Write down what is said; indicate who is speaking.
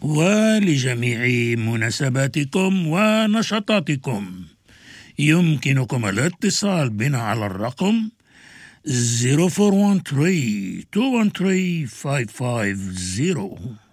Speaker 1: ولجميع مناسباتكم ونشاطاتكم. يمكنكم الاتصال بنا على الرقم 0413 213 550.